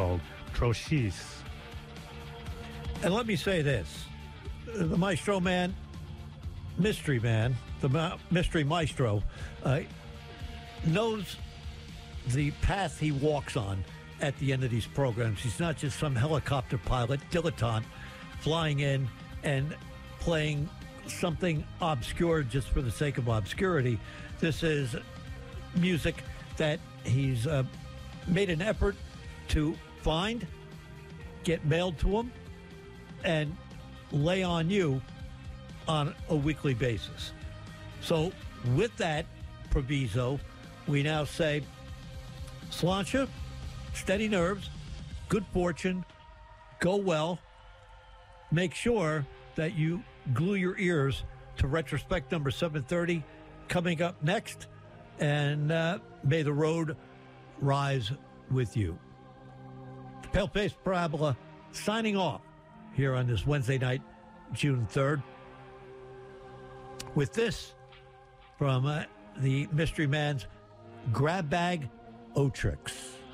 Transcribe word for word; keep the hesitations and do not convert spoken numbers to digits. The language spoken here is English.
called Trochis. And let me say this. The Maestro Man, Mystery Man, the ma- Mystery Maestro, uh, knows the path he walks on at the end of these programs. He's not just some helicopter pilot, dilettante, flying in and playing something obscure just for the sake of obscurity. This is music that he's uh, made an effort to find, get mailed to him, and lay on you on a weekly basis. So with that proviso, we now say, Sláinte, steady nerves, good fortune, go well. Make sure that you glue your ears to Retrospect number seven thirty coming up next, and uh, may the road rise with you. The Pale Face Parabola signing off here on this Wednesday night, June third, with this from uh, the Mystery Man's Grab Bag Otrix.